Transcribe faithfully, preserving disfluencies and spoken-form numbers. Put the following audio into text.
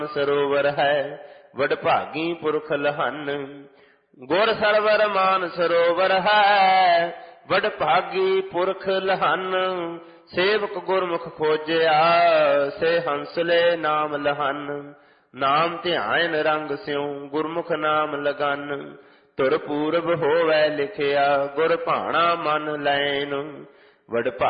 ਸਰੋਵਰ ਹੈ, ਵਡਭਾਗੀ ਪੁਰਖ ਲਹਨ। ਗੁਰ ਸਰਵਰ ਮਾਨ ਸਰੋਵਰ ਹੈ, ਵਡਭਾਗੀ ਪੁਰਖ ਲਹਨ। ਸੇਵਕ ਗੁਰਮੁਖ ਖੋਜਿਆ, ਸੇ ਹੰਸਲੇ ਨਾਮ ਲਹਨ। ਨਾਮ ਧਿਆਨ ਰੰਗ ਸਿਉ, ਗੁਰਮੁਖ ਨਾਮ ਲਗਨ। ਧੁਰ ਪੂਰਬ ਹੋਵੈ ਲਿਖਿਆ, ਗੁਰ ਭਾਣਾ ਮਨ ਲੈਨ। ਵਡਭਾਗੀ